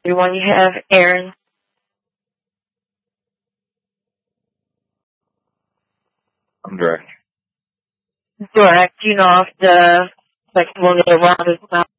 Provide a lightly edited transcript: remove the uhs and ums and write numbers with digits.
Everyone, you have Aaron. I'm direct. Direct, of the flexible neural model